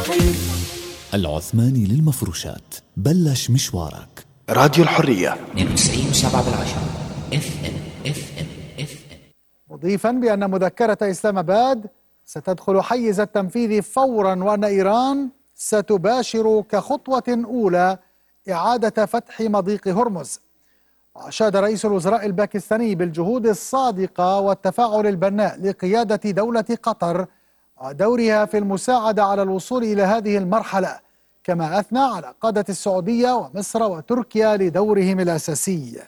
العثماني للمفروشات، بلش مشوارك. راديو الحرية 92.7 FM. مضيفا بأن مذكرة إسلام آباد ستدخل حيز التنفيذ فورا، وأن إيران ستباشر كخطوة أولى إعادة فتح مضيق هرمز. وأشاد رئيس الوزراء الباكستاني بالجهود الصادقة والتفاعل البناء لقيادة دولة قطر ودورها في المساعدة على الوصول إلى هذه المرحلة، كما أثنى على قادة السعودية ومصر وتركيا لدورهم الأساسي.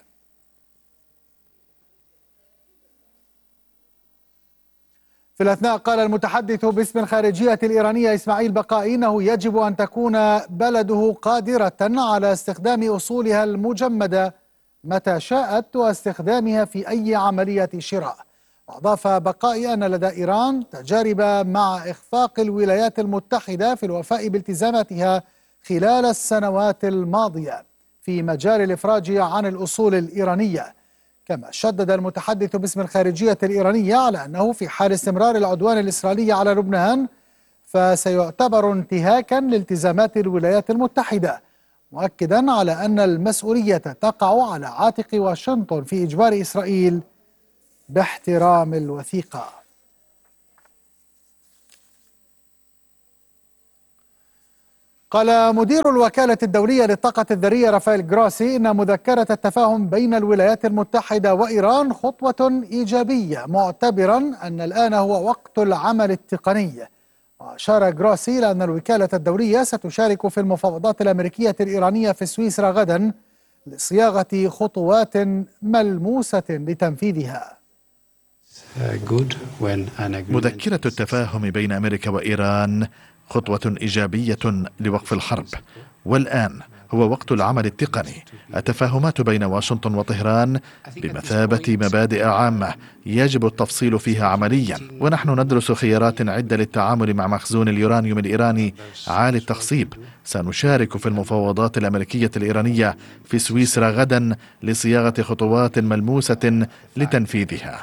في الأثناء قال المتحدث باسم الخارجية الإيرانية إسماعيل بقائي إنه يجب أن تكون بلده قادرة على استخدام أصولها المجمدة متى شاءت واستخدامها في أي عملية شراء. وأضاف بقائي أن لدى إيران تجارب مع إخفاق الولايات المتحدة في الوفاء بالتزاماتها خلال السنوات الماضية في مجال الإفراج عن الأصول الإيرانية. كما شدد المتحدث باسم الخارجية الإيرانية على أنه في حال استمرار العدوان الإسرائيلي على لبنان فسيعتبر انتهاكا لالتزامات الولايات المتحدة، مؤكدا على أن المسؤولية تقع على عاتق واشنطن في إجبار إسرائيل باحترام الوثيقة. قال مدير الوكالة الدولية للطاقة الذرية رافائيل جروسي إن مذكرة التفاهم بين الولايات المتحدة وإيران خطوة إيجابية، معتبرا أن الآن هو وقت العمل التقني. وأشار جروسي إلى أن الوكالة الدولية ستشارك في المفاوضات الأمريكية الإيرانية في سويسرا غدا لصياغة خطوات ملموسة لتنفيذها. مذكرة التفاهم بين أمريكا وإيران خطوة إيجابية لوقف الحرب، والآن هو وقت العمل التقني. التفاهمات بين واشنطن وطهران بمثابة مبادئ عامة يجب التفصيل فيها عمليا، ونحن ندرس خيارات عدة للتعامل مع مخزون اليورانيوم الإيراني عالي التخصيب. سنشارك في المفاوضات الأمريكية الإيرانية في سويسرا غدا لصياغة خطوات ملموسة لتنفيذها.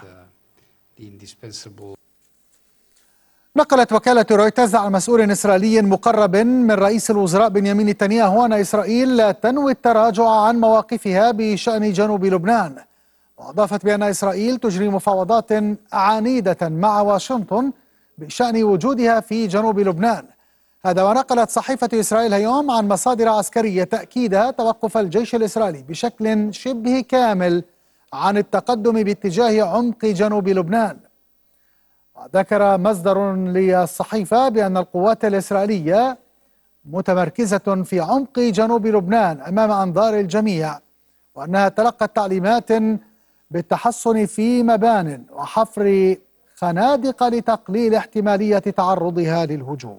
نقلت وكالة رويترز عن مسؤول إسرائيلي مقرب من رئيس الوزراء بنيامين نتنياهو أن إسرائيل تنوي التراجع عن مواقفها بشأن جنوب لبنان، وأضافت بأن إسرائيل تجري مفاوضات عنيدة مع واشنطن بشأن وجودها في جنوب لبنان. هذا ونقلت صحيفة إسرائيل اليوم عن مصادر عسكرية تأكيد توقف الجيش الإسرائيلي بشكل شبه كامل عن التقدم باتجاه عمق جنوب لبنان. ذكر مصدر للصحيفة بأن القوات الإسرائيلية متمركزة في عمق جنوب لبنان أمام أنظار الجميع، وأنها تلقت تعليمات بالتحصن في مبان وحفر خنادق لتقليل احتمالية تعرضها للهجوم.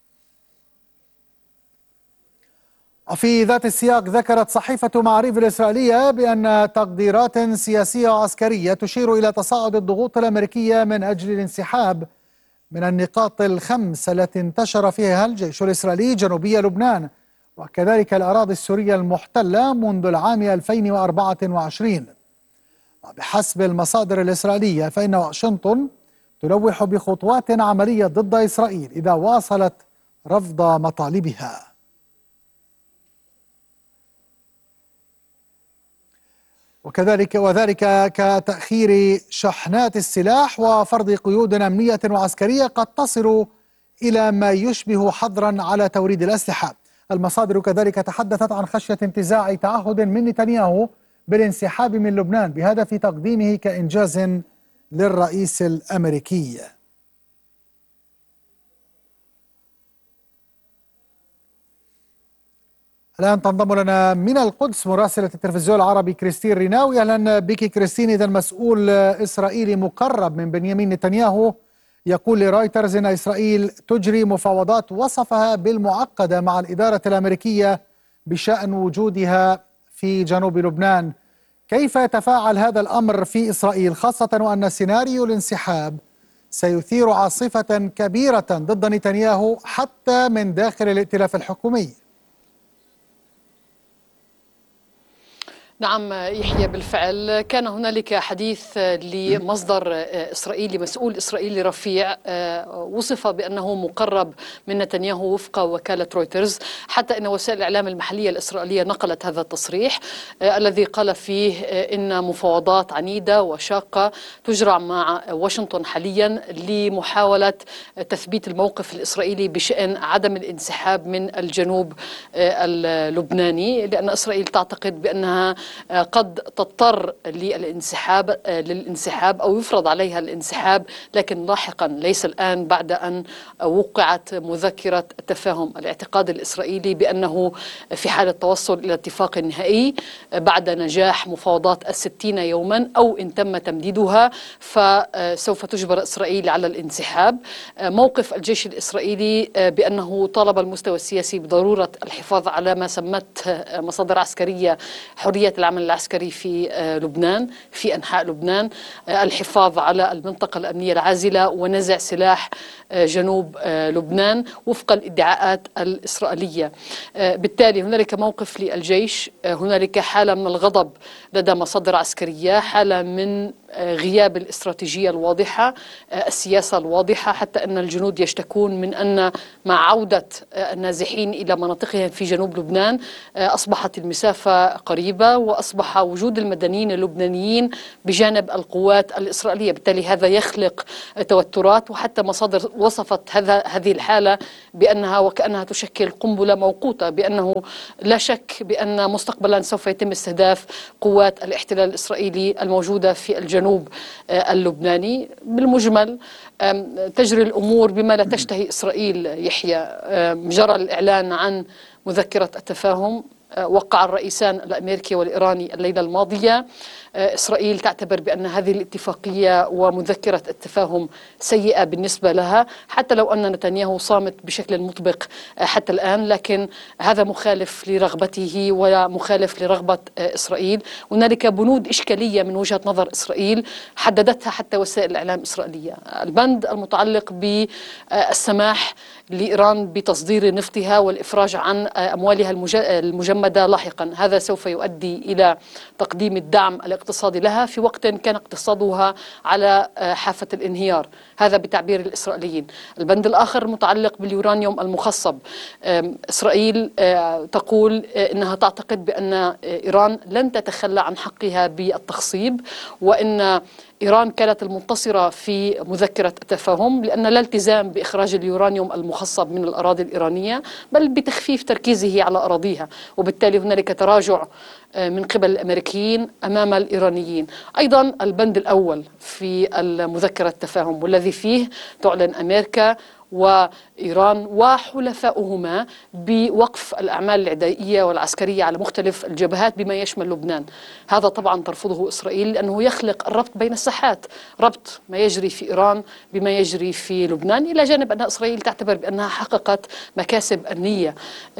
وفي ذات السياق ذكرت صحيفة معاريف الإسرائيلية بأن تقديرات سياسية وعسكرية تشير إلى تصاعد الضغوط الأمريكية من أجل الانسحاب من النقاط الخمس التي انتشر فيها الجيش الإسرائيلي جنوبي لبنان وكذلك الأراضي السورية المحتلة منذ العام 2024. وبحسب المصادر الإسرائيلية فإن واشنطن تلوح بخطوات عملية ضد إسرائيل إذا واصلت رفض مطالبها. وذلك كتأخير شحنات السلاح وفرض قيود أمنية وعسكرية قد تصل إلى ما يشبه حظرا على توريد الأسلحة. المصادر كذلك تحدثت عن خشية انتزاع تعهد من نتنياهو بالانسحاب من لبنان بهدف تقديمه كإنجاز للرئيس الأمريكي. الآن تنضم لنا من القدس مراسلة التلفزيون العربي كريستين ريناوي. أهلا بك كريستين. إذا مسؤول إسرائيلي مقرب من بنيامين نتنياهو يقول لرويترز أن إسرائيل تجري مفاوضات وصفها بالمعقدة مع الإدارة الأمريكية بشأن وجودها في جنوب لبنان. كيف يتفاعل هذا الأمر في إسرائيل، خاصة وأن سيناريو الانسحاب سيثير عاصفة كبيرة ضد نتنياهو حتى من داخل الائتلاف الحكومي؟ نعم يحيى، بالفعل كان هنالك حديث لمصدر إسرائيلي، مسؤول إسرائيلي رفيع، وصف بأنه مقرب من نتنياهو وفق وكالة رويترز، حتى أن وسائل الإعلام المحلية الإسرائيلية نقلت هذا التصريح الذي قال فيه إن مفاوضات عنيدة وشاقة تجرى مع واشنطن حاليا لمحاولة تثبيت الموقف الإسرائيلي بشأن عدم الانسحاب من الجنوب اللبناني، لأن إسرائيل تعتقد بأنها قد تضطر للانسحاب أو يفرض عليها الانسحاب، لكن لاحقا ليس الآن بعد أن وقعت مذكرة التفاهم. الاعتقاد الإسرائيلي بأنه في حالة توصل إلى اتفاق نهائي بعد نجاح مفاوضات 60 يوما أو إن تم تمديدها فسوف تجبر إسرائيل على الانسحاب. موقف الجيش الإسرائيلي بأنه طالب المستوى السياسي بضرورة الحفاظ على ما سمته مصادر عسكرية حرية العمل العسكري في لبنان، في أنحاء لبنان، الحفاظ على المنطقة الأمنية العازلة ونزع سلاح جنوب لبنان وفق الادعاءات الإسرائيلية. بالتالي هنالك موقف للجيش، هنالك حالة من الغضب لدى مصادر عسكرية، حالة من غياب الاستراتيجية الواضحة، السياسة الواضحة، حتى أن الجنود يشتكون من أن مع عودة النازحين إلى مناطقهم في جنوب لبنان أصبحت المسافة قريبة وأصبح وجود المدنيين اللبنانيين بجانب القوات الإسرائيلية. بالتالي هذا يخلق توترات، وحتى مصادر وصفت هذه الحالة بأنها وكأنها تشكل قنبلة موقوتة، بأنه لا شك بأن مستقبلا سوف يتم استهداف قوات الاحتلال الإسرائيلي الموجودة في الجنوب اللبناني. بالمجمل تجري الأمور بما لا تشتهي إسرائيل. يحيى، جرى الإعلان عن مذكرة التفاهم، وقع الرئيسان الأمريكي والإيراني الليلة الماضية. إسرائيل تعتبر بأن هذه الاتفاقية ومذكرة التفاهم سيئة بالنسبة لها، حتى لو أن نتنياهو صامت بشكل مطبق حتى الآن، لكن هذا مخالف لرغبته ومخالف لرغبة إسرائيل. هنالك بنود إشكالية من وجهة نظر إسرائيل حددتها حتى وسائل الإعلام الإسرائيلية. البند المتعلق بالسماح لإيران بتصدير نفطها والإفراج عن أموالها المجمدة لاحقا، هذا سوف يؤدي إلى تقديم الدعم الاقتصادي لها في وقت كان اقتصادها على حافة الانهيار، هذا بتعبير الإسرائيليين. البند الآخر متعلق باليورانيوم المخصب. إسرائيل تقول إنها تعتقد بأن إيران لن تتخلى عن حقها بالتخصيب، وإن إيران كانت المنتصرة في مذكرة التفاهم، لأن لا التزام بإخراج اليورانيوم المخصب من الأراضي الإيرانية بل بتخفيف تركيزه على أراضيها، وبالتالي هنالك تراجع من قبل الأمريكيين أمام الإيرانيين. أيضا البند الأول في المذكرة التفاهم والذي فيه تعلن أمريكا وإيران وحلفاؤهما بوقف الأعمال العدائية والعسكرية على مختلف الجبهات بما يشمل لبنان. هذا طبعا ترفضه إسرائيل لأنه يخلق الربط بين الساحات، ربط ما يجري في إيران بما يجري في لبنان، إلى جانب أن إسرائيل تعتبر بأنها حققت مكاسب أمنية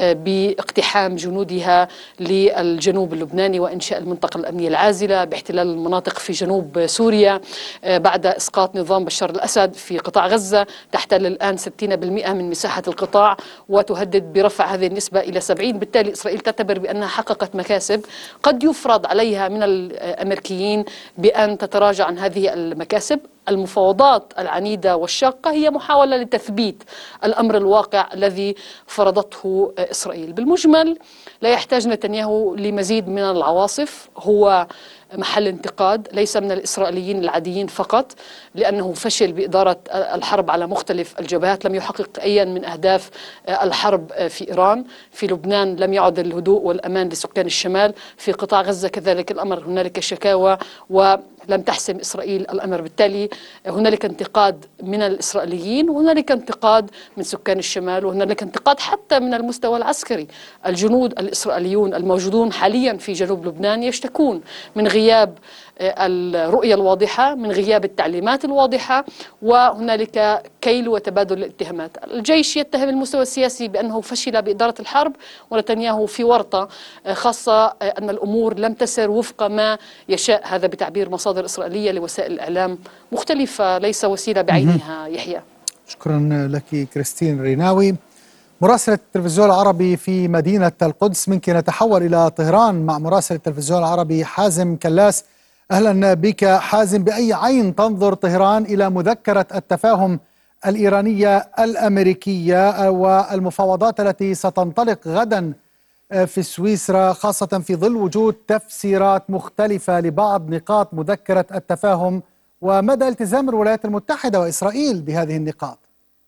باقتحام جنودها للجنوب اللبناني وإنشاء المنطقة الأمنية العازلة، باحتلال المناطق في جنوب سوريا بعد إسقاط نظام بشار الأسد في قطاع غزة، تحتل الآن 60% من مساحة القطاع وتهدد برفع هذه النسبة إلى 70. بالتالي إسرائيل تعتبر بأنها حققت مكاسب قد يفرض عليها من الأمريكيين بأن تتراجع عن هذه المكاسب. المفاوضات العنيدة والشاقة هي محاولة لتثبيت الأمر الواقع الذي فرضته إسرائيل. بالمجمل لا يحتاج نتنياهو لمزيد من العواصف، هو محل انتقاد ليس من الإسرائيليين العاديين فقط، لأنه فشل بإدارة الحرب على مختلف الجبهات، لم يحقق أي من أهداف الحرب في إيران. في لبنان لم يعد الهدوء والأمان لسكان الشمال، في قطاع غزة كذلك الأمر، هنالك شكاوى ولم تحسم إسرائيل الأمر. بالتالي هنالك انتقاد من الإسرائيليين وهنالك انتقاد من سكان الشمال وهنالك انتقاد حتى من المستوى العسكري. الجنود الإسرائيليون الموجودون حاليا في جنوب لبنان يشتكون من غياب الرؤية الواضحة، من غياب التعليمات الواضحة، وهنالك كيل وتبادل الاتهامات. الجيش يتهم المستوى السياسي بأنه فشل بإدارة الحرب، ونتنياهو في ورطة، خاصة أن الأمور لم تسر وفق ما يشاء، هذا بتعبير مصادر إسرائيلية لوسائل الإعلام مختلفة، ليس وسيلة بعينها. يحيى، شكرا لك كريستين ريناوي. مراسل التلفزيون العربي في مدينة القدس، منك نتحول إلى طهران مع مراسل التلفزيون العربي حازم كلاس. أهلا بك حازم. بأي عين تنظر طهران إلى مذكرة التفاهم الإيرانية الأمريكية والمفاوضات التي ستنطلق غدا في سويسرا، خاصة في ظل وجود تفسيرات مختلفة لبعض نقاط مذكرة التفاهم، ومدى التزام الولايات المتحدة وإسرائيل بهذه النقاط؟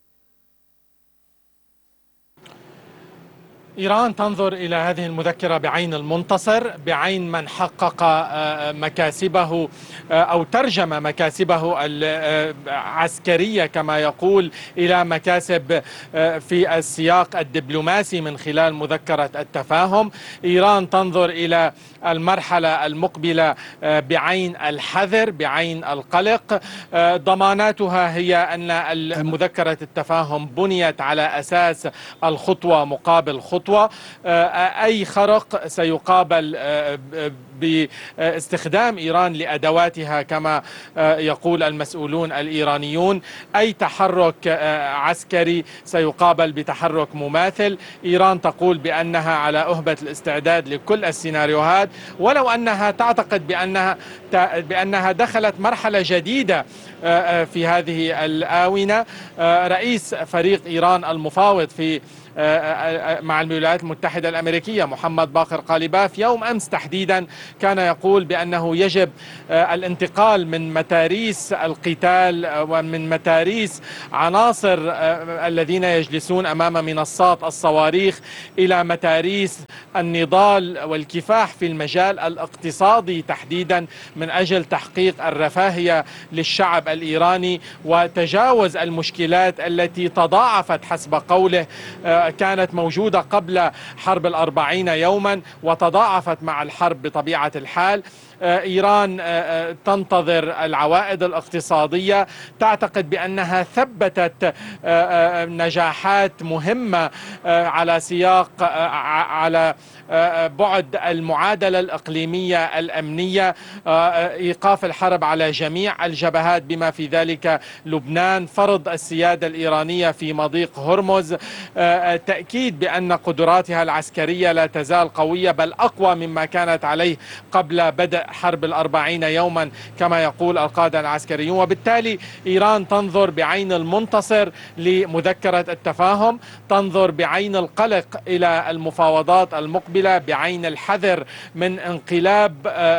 إيران تنظر إلى هذه المذكرة بعين المنتصر، بعين من حقق مكاسبه أو ترجم مكاسبه العسكرية كما يقول إلى مكاسب في السياق الدبلوماسي من خلال مذكرة التفاهم. إيران تنظر إلى المرحلة المقبلة بعين الحذر، بعين القلق. ضماناتها هي أن مذكرة التفاهم بنيت على أساس الخطوة مقابل خطوة. أي خرق سيقابل باستخدام إيران لأدواتها كما يقول المسؤولون الإيرانيون. أي تحرك عسكري سيقابل بتحرك مماثل. إيران تقول بأنها على أهبة الاستعداد لكل السيناريوهات، ولو أنها تعتقد بأنها دخلت مرحلة جديدة في هذه الآونة. رئيس فريق إيران المفاوض في مع الولايات المتحدة الأمريكية محمد باقر قالباف يوم أمس تحديدا كان يقول بأنه يجب الانتقال من متاريس القتال ومن متاريس عناصر الذين يجلسون أمام منصات الصواريخ إلى متاريس النضال والكفاح في المجال الاقتصادي تحديدا من أجل تحقيق الرفاهية للشعب الإيراني وتجاوز المشكلات التي تضاعفت حسب قوله، كانت موجودة قبل حرب 40 يوما وتضاعفت مع الحرب بطبيعة الحال. إيران تنتظر العوائد الاقتصادية، تعتقد بأنها ثبتت نجاحات مهمة على سياق على بعد المعادلة الإقليمية الأمنية، إيقاف الحرب على جميع الجبهات بما في ذلك لبنان، فرض السيادة الإيرانية في مضيق هرمز، تأكيد بأن قدراتها العسكرية لا تزال قوية بل أقوى مما كانت عليه قبل بدء حرب 40 يوما كما يقول القادة العسكريون. وبالتالي إيران تنظر بعين المنتصر لمذكرة التفاهم، تنظر بعين القلق إلى المفاوضات المقبلة، بعين الحذر من انقلاب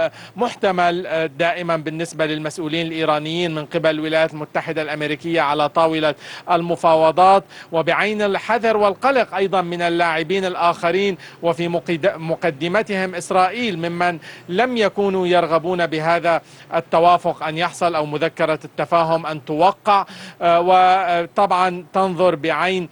محتمل دائما بالنسبة للمسؤولين الإيرانيين من قبل الولايات المتحدة الأمريكية على طاولة المفاوضات، وبعين الحذر والقلق أيضا من اللاعبين الآخرين وفي مقدمتهم إسرائيل ممن لم يكونوا يرغبون بهذا التوافق أن يحصل أو مذكرة التفاهم أن توقع. وطبعا تنظر بعين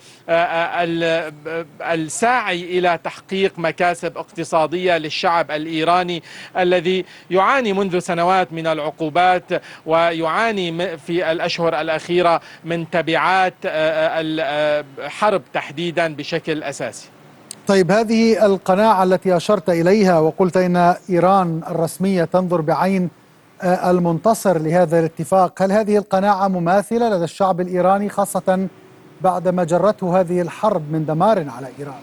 الساعي إلى تحقيق مكاسب اقتصادية للشعب الإيراني الذي يعاني منذ سنوات من العقوبات ويعاني في الأشهر الأخيرة من تبعات الحرب تحديدا بشكل أساسي. طيب، هذه القناعة التي أشرت إليها وقلت إن إيران الرسمية تنظر بعين المنتصر لهذا الاتفاق، هل هذه القناعة مماثلة لدى الشعب الإيراني خاصة بعدما جرته هذه الحرب من دمار على إيران؟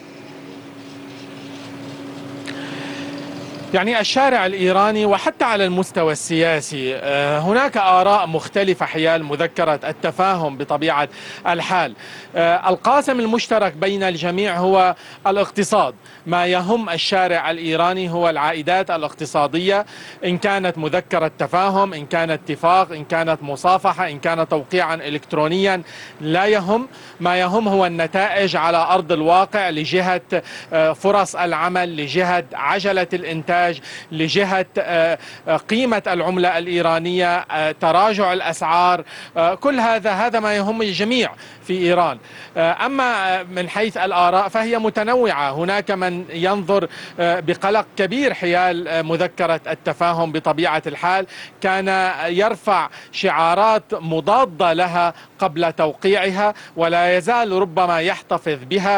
يعني الشارع الإيراني وحتى على المستوى السياسي هناك آراء مختلفة حيال مذكرة التفاهم بطبيعة الحال. القاسم المشترك بين الجميع هو الاقتصاد. ما يهم الشارع الإيراني هو العائدات الاقتصادية، إن كانت مذكرة تفاهم، إن كان اتفاق، إن كانت مصافحة، إن كان توقيعا إلكترونيا، لا يهم. ما يهم هو النتائج على أرض الواقع لجهة فرص العمل، لجهة عجلة الإنتاج، لجهة قيمة العملة الإيرانية، تراجع الأسعار. كل هذا ما يهم الجميع في إيران. أما من حيث الآراء فهي متنوعة. هناك من ينظر بقلق كبير حيال مذكرة التفاهم بطبيعة الحال، كان يرفع شعارات مضادة لها قبل توقيعها ولا يزال ربما يحتفظ بها.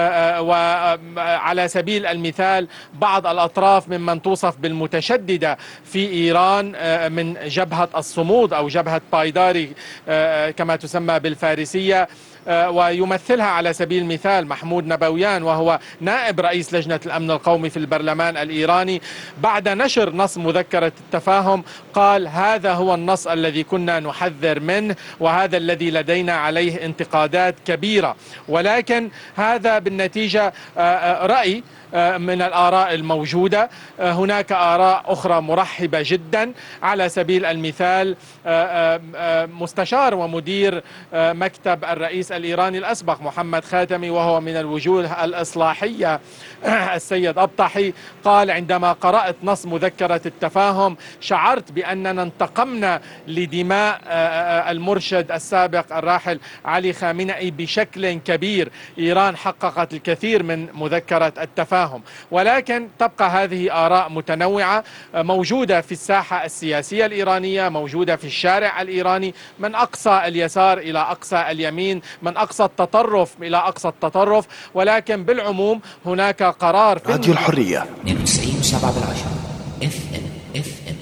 وعلى سبيل المثال بعض الأطراف ممن توصف بالمتشددة في إيران من جبهة الصمود أو جبهة بايداري كما تسمى بالفارسية، ويمثلها على سبيل المثال محمود نبويان وهو نائب رئيس لجنة الأمن القومي في البرلمان الإيراني، بعد نشر نص مذكرة التفاهم قال: هذا هو النص الذي كنا نحذر منه، وهذا الذي لدينا عليه انتقادات كبيرة. ولكن هذا بالنتيجة رأي من الآراء الموجودة. هناك آراء أخرى مرحبة جدا، على سبيل المثال مستشار ومدير مكتب الرئيس الإيراني الأسبق محمد خاتمي وهو من الوجوه الإصلاحية السيد أبطحي قال: عندما قرأت نص مذكرة التفاهم شعرت بأننا انتقمنا لدماء المرشد السابق الراحل علي خامنئي بشكل كبير. إيران حققت الكثير من مذكرة التفاهم، ولكن تبقى هذه آراء متنوعة موجودة في الساحة السياسية الإيرانية، موجودة في الشارع الإيراني، من أقصى اليسار إلى أقصى اليمين، من أقصى التطرف إلى أقصى التطرف. ولكن بالعموم هناك قرار في راديو الحرية 92.7 FM.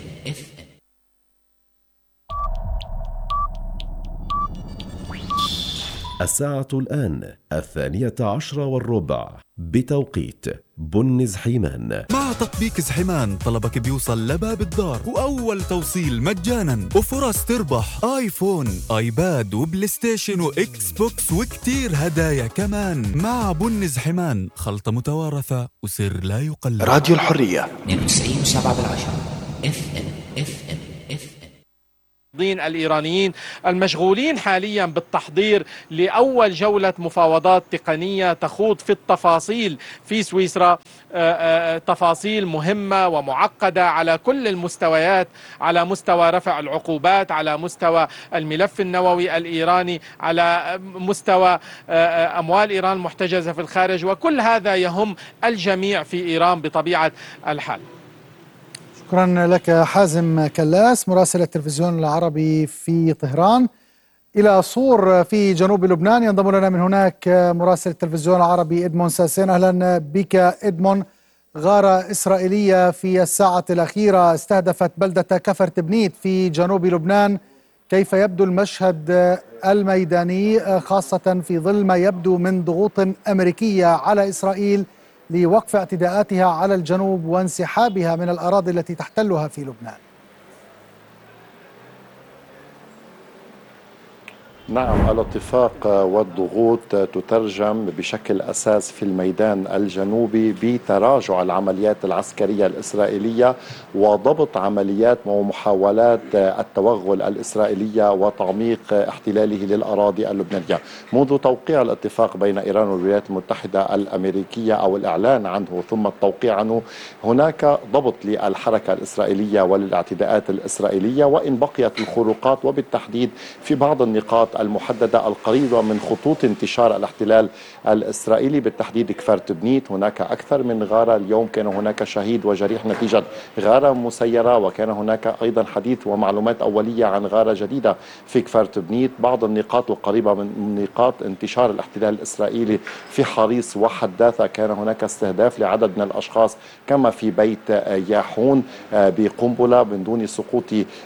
الساعة الآن 12:15 بتوقيت بن زحيمان. مع تطبيق زحيمان طلبك بيوصل لباب الدار، وأول توصيل مجانا، وفرص تربح آيفون، آيباد، وبلاي ستيشن، وإكس بوكس، وكتير هدايا كمان. مع بن زحيمان خلطة متوارثة وسر لا يقلد. راديو الحرية 92.7 FM. الإيرانيين المشغولين حاليا بالتحضير لأول جولة مفاوضات تقنية تخوض في التفاصيل في سويسرا، تفاصيل مهمة ومعقدة على كل المستويات، على مستوى رفع العقوبات، على مستوى الملف النووي الإيراني، على مستوى أموال إيران محتجزة في الخارج، وكل هذا يهم الجميع في إيران بطبيعة الحال. شكرا لك حازم كلاس مراسل التلفزيون العربي في طهران. إلى صور في جنوب لبنان ينضم لنا من هناك مراسل التلفزيون العربي إدمون ساسين. أهلا بك إدمون. غارة إسرائيلية في الساعة الأخيرة استهدفت بلدة كفر تبنيت في جنوب لبنان. كيف يبدو المشهد الميداني خاصة في ظل ما يبدو من ضغوط أمريكية على إسرائيل لوقف اعتداءاتها على الجنوب وانسحابها من الأراضي التي تحتلها في لبنان؟ نعم، الاتفاق والضغوط تترجم بشكل أساس في الميدان الجنوبي بتراجع العمليات العسكرية الإسرائيلية وضبط عمليات ومحاولات التوغل الإسرائيلية وتعميق احتلاله للأراضي اللبنانية. منذ توقيع الاتفاق بين إيران والولايات المتحدة الأمريكية أو الإعلان عنه ثم التوقيع عنه، هناك ضبط للحركة الإسرائيلية وللاعتداءات الإسرائيلية، وإن بقيت الخروقات وبالتحديد في بعض النقاط المحددة القريبة من خطوط انتشار الاحتلال الإسرائيلي، بالتحديد كفر تبنيت. هناك أكثر من غارة اليوم، كان هناك شهيد وجريح نتيجة غارة مسيرة، وكان هناك أيضا حديث ومعلومات أولية عن غارة جديدة في كفر تبنيت. بعض النقاط القريبة من نقاط انتشار الاحتلال الإسرائيلي في حريص وحداثة كان هناك استهداف لعدد من الأشخاص، كما في بيت ياحون بقنبلة من دون سقوط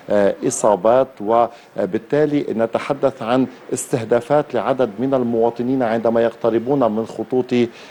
إصابات. وبالتالي نتحدث عن استهدافات لعدد من المواطنين عندما يقتربون من خطوط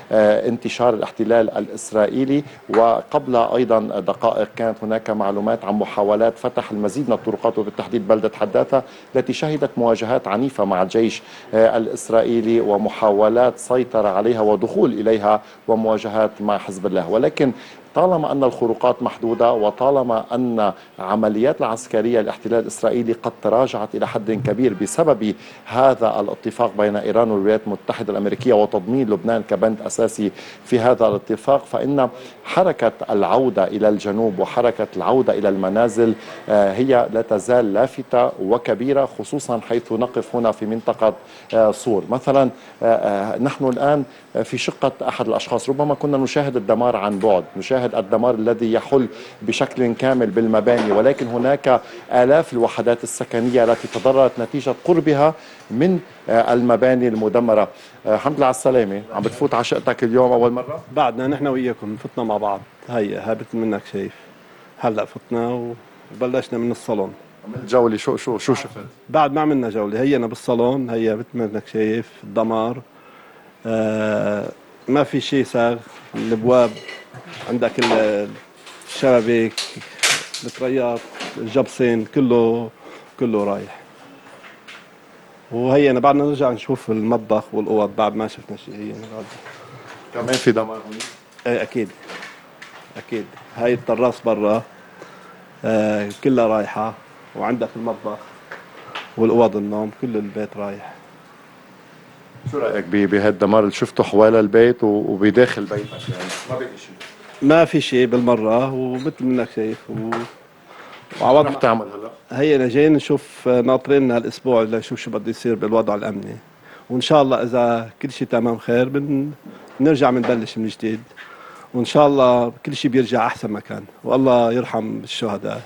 انتشار الاحتلال الإسرائيلي. وقبل أيضا دقائق كانت هناك معلومات عن محاولات فتح المزيد من الطرقات وبالتحديد بلدة حداثة التي شهدت مواجهات عنيفة مع الجيش الإسرائيلي ومحاولات سيطرة عليها ودخول إليها ومواجهات مع حزب الله. ولكن طالما أن الخروقات محدودة وطالما أن عمليات العسكرية الاحتلال الإسرائيلي قد تراجعت إلى حد كبير بسبب هذا الاتفاق بين إيران والولايات المتحدة الأمريكية وتضمين لبنان كبند أساسي في هذا الاتفاق، فإن حركة العودة إلى الجنوب وحركة العودة إلى المنازل هي لا تزال لافتة وكبيرة، خصوصا حيث نقف هنا في منطقة صور. مثلا نحن الآن في شقة أحد الأشخاص، ربما كنا نشاهد الدمار عن بعد، نشاهد الدمار الذي يحل بشكل كامل بالمباني، ولكن هناك آلاف الوحدات السكنية التي تضررت نتيجة قربها من المباني المدمرة. الحمد لله على السلامة. عم بتفوت على شقتك اليوم أول مرة؟ بعدنا نحن وياكم فتنا مع بعض، هي هابت منك شايف، هلأ فتنا وبلشنا من الصالون. عملت جولة شو شفت؟ بعد ما عملنا جولة، هي أنا بالصالون، هي مثل ما انك شايف الدمار، ما في شيء ساغ، الابواب عندك الشبابيك، الطريات، الجبسين، كله رايح. وهي أنا بعدنا نرجع نشوف المطبخ والأوض بعد ما شفنا شيء. هي كمان في دمار هون؟ ايه اكيد هاي التراس برا كلها رايحة، وعندك المطبخ والأوض النوم، كل البيت رايح. شو رأيك بهالدمار اللي شفته حوالي البيت وبداخل بيتك؟ يعني ما بقي شيء؟ ما في شيء بالمرة، ومثل منك شايف وعوضنا. رح تعمل هلا؟ هي أنا جايين نشوف، ناطرين هالأسبوع لنشوف شو بده يصير بالوضع الأمني، وإن شاء الله إذا كل شيء تمام خير بنرجع بنبلش من جديد، وإن شاء الله كل شيء بيرجع أحسن ما كان، والله يرحم الشهداء.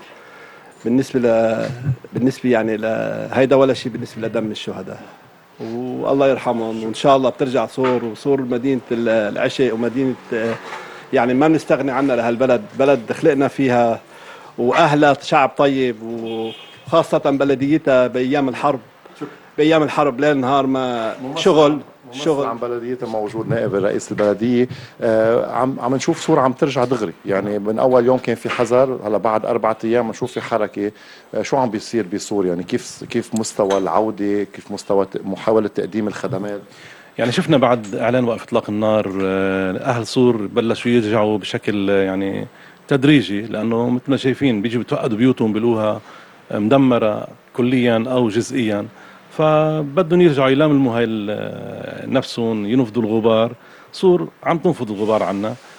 بالنسبة يعني هيدا ولا شيء بالنسبة لدم الشهداء، والله يرحمهم. وإن شاء الله بترجع صور مدينة العشق، ومدينة يعني ما بنستغني عنها لهالبلد، بلد خلقنا فيها وأهلها شعب طيب، وخاصة بلديتها بأيام الحرب ليل نهار ما شغل. عن بلديتها موجود نائب رئيس البلدية. عم نشوف صورة عم ترجع دغري، يعني من أول يوم كان في حذر، هلا بعد 4 أيام نشوف في حركة. شو عم بيصير بسوريا؟ يعني كيف مستوى العودة، كيف مستوى محاولة تقديم الخدمات؟ يعني شفنا بعد إعلان وقف إطلاق النار أهل صور بلشوا يرجعوا بشكل يعني تدريجي، لأنه مثل ما شايفين بيجوا بتوقدوا بيوتهم بلوها مدمرة كليا أو جزئيا، فبدهم يرجعوا يلاملموا هاي نفسهم، ينفضوا الغبار. صور عم تنفض الغبار عنا.